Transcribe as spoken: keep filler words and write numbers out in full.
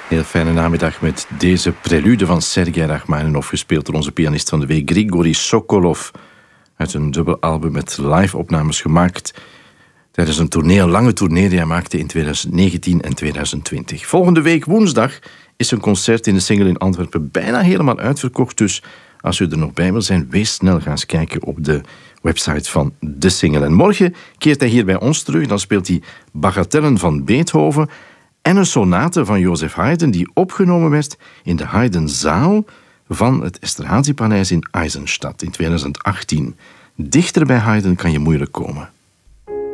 Heel fijne namiddag met deze prelude van Sergei Rachmaninov, gespeeld door onze pianist van de week, Grigori Sokolov. Uit een dubbel album met live-opnames gemaakt tijdens een tournee, een lange tournee die hij maakte in twintig negentien en twintig twintig. Volgende week woensdag is een concert in de Singel in Antwerpen bijna helemaal uitverkocht. Dus als u er nog bij wil zijn, wees snel, gaan eens kijken op de website van de Singel. En morgen keert hij hier bij ons terug. Dan speelt hij Bagatellen van Beethoven en een sonate van Joseph Haydn die opgenomen werd in de Haydnzaal van het Esterházy-paleis in Eisenstadt in twintig achttien. Dichter bij Haydn kan je moeilijk komen.